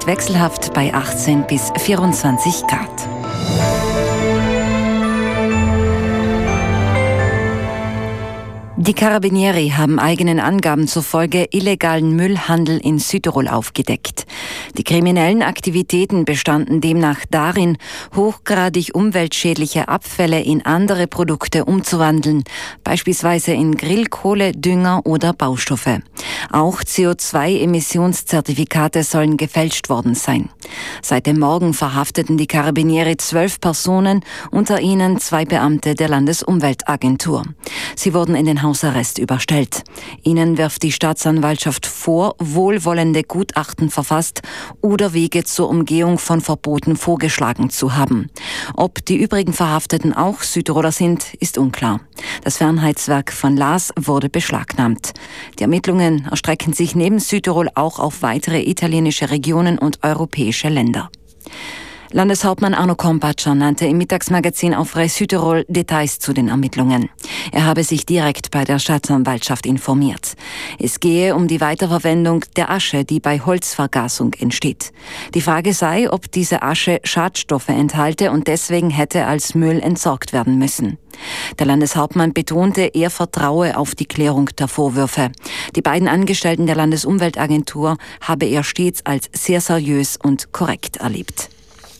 ist wechselhaft bei 18 bis 24 Grad. Die Carabinieri haben eigenen Angaben zufolge illegalen Müllhandel in Südtirol aufgedeckt. Die kriminellen Aktivitäten bestanden demnach darin, hochgradig umweltschädliche Abfälle in andere Produkte umzuwandeln, beispielsweise in Grillkohle, Dünger oder Baustoffe. Auch CO2-Emissionszertifikate sollen gefälscht worden sein. Seit dem Morgen verhafteten die Carabinieri 12 Personen, unter ihnen 2 Beamte der Landesumweltagentur. Sie wurden in den Hausarrest überstellt. Ihnen wirft die Staatsanwaltschaft vor, wohlwollende Gutachten verfasst oder Wege zur Umgehung von Verboten vorgeschlagen zu haben. Ob die übrigen Verhafteten auch Südtiroler sind, ist unklar. Das Fernheitswerk von Laas wurde beschlagnahmt. Die Ermittlungen erstrecken sich neben Südtirol auch auf weitere italienische Regionen und europäische Länder. Landeshauptmann Arno Kompatscher nannte im Mittagsmagazin auf Frei Südtirol Details zu den Ermittlungen. Er habe sich direkt bei der Staatsanwaltschaft informiert. Es gehe um die Weiterverwendung der Asche, die bei Holzvergasung entsteht. Die Frage sei, ob diese Asche Schadstoffe enthalte und deswegen hätte als Müll entsorgt werden müssen. Der Landeshauptmann betonte, er vertraue auf die Klärung der Vorwürfe. Die beiden Angestellten der Landesumweltagentur habe er stets als sehr seriös und korrekt erlebt.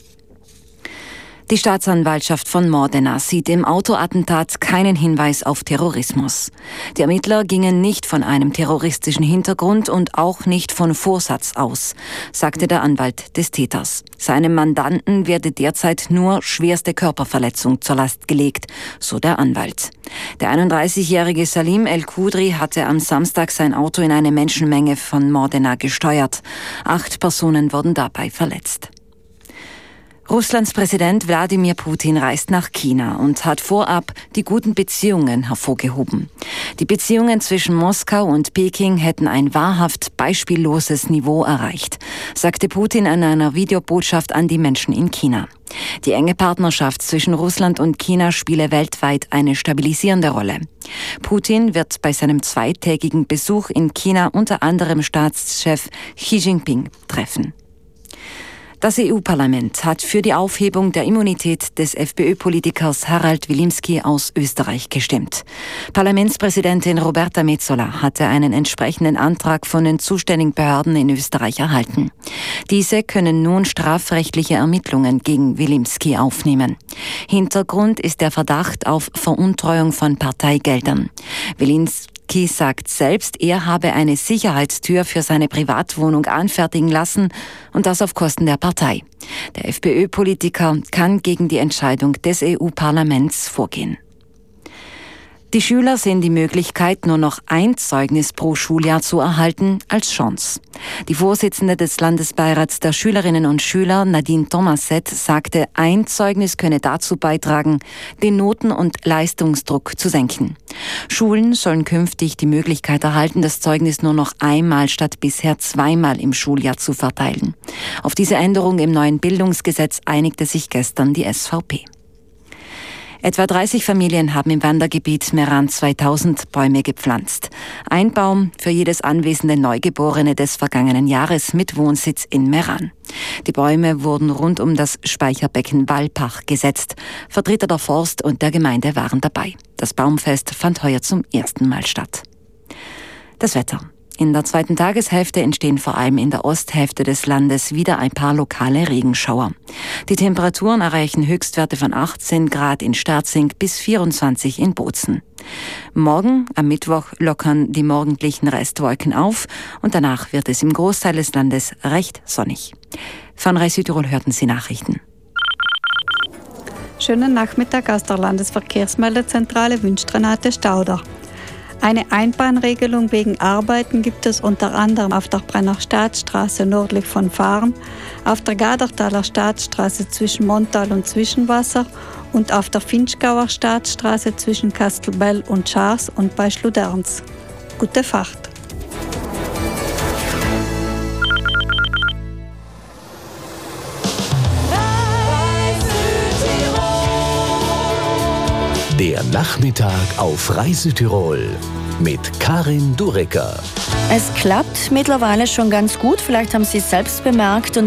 Die Staatsanwaltschaft von Modena sieht im Autoattentat keinen Hinweis auf Terrorismus. Die Ermittler gingen nicht von einem terroristischen Hintergrund und auch nicht von Vorsatz aus, sagte der Anwalt des Täters. Seinem Mandanten werde derzeit nur schwerste Körperverletzung zur Last gelegt, so der Anwalt. Der 31-jährige Salim El-Kudri hatte am Samstag sein Auto in eine Menschenmenge von Modena gesteuert. 8 Personen wurden dabei verletzt. Russlands Präsident Wladimir Putin reist nach China und hat vorab die guten Beziehungen hervorgehoben. Die Beziehungen zwischen Moskau und Peking hätten ein wahrhaft beispielloses Niveau erreicht, sagte Putin in einer Videobotschaft an die Menschen in China. Die enge Partnerschaft zwischen Russland und China spiele weltweit eine stabilisierende Rolle. Putin wird bei seinem zweitägigen Besuch in China unter anderem Staatschef Xi Jinping treffen. Das EU-Parlament hat für die Aufhebung der Immunität des FPÖ-Politikers Harald Wilimski aus Österreich gestimmt. Parlamentspräsidentin Roberta Metsola hatte einen entsprechenden Antrag von den zuständigen Behörden in Österreich erhalten. Diese können nun strafrechtliche Ermittlungen gegen Wilimski aufnehmen. Hintergrund ist der Verdacht auf Veruntreuung von Parteigeldern. Wilimski sagt selbst, er habe eine Sicherheitstür für seine Privatwohnung anfertigen lassen und das auf Kosten der Partei. Der FPÖ-Politiker kann gegen die Entscheidung des EU-Parlaments vorgehen. Die Schüler sehen die Möglichkeit, nur noch ein Zeugnis pro Schuljahr zu erhalten, als Chance. Die Vorsitzende des Landesbeirats der Schülerinnen und Schüler, Nadine Thomaset, sagte, ein Zeugnis könne dazu beitragen, den Noten- und Leistungsdruck zu senken. Schulen sollen künftig die Möglichkeit erhalten, das Zeugnis nur noch einmal statt bisher 2-mal im Schuljahr zu verteilen. Auf diese Änderung im neuen Bildungsgesetz einigte sich gestern die SVP. Etwa 30 Familien haben im Wandergebiet Meran 2000 Bäume gepflanzt. Ein Baum für jedes anwesende Neugeborene des vergangenen Jahres mit Wohnsitz in Meran. Die Bäume wurden rund um das Speicherbecken Walpach gesetzt. Vertreter der Forst und der Gemeinde waren dabei. Das Baumfest fand heuer zum ersten Mal statt. Das Wetter. In der zweiten Tageshälfte entstehen vor allem in der Osthälfte des Landes wieder ein paar lokale Regenschauer. Die Temperaturen erreichen Höchstwerte von 18 Grad in Sterzing bis 24 in Bozen. Morgen, am Mittwoch, lockern die morgendlichen Restwolken auf und danach wird es im Großteil des Landes recht sonnig. Von Rai Südtirol hörten Sie Nachrichten. Schönen Nachmittag aus der Landesverkehrsmeldezentrale wünscht Renate Stauder. Eine Einbahnregelung wegen Arbeiten gibt es unter anderem auf der Brenner Staatsstraße nördlich von Farm, auf der Gadertaler Staatsstraße zwischen Montal und Zwischenwasser und auf der Finchgauer Staatsstraße zwischen Kastelbell und Schaars und bei Schluderns. Gute Fahrt! Der Nachmittag auf Rai Südtirol mit Karin Durecker. Es klappt mittlerweile schon ganz gut, vielleicht haben Sie es selbst bemerkt. Und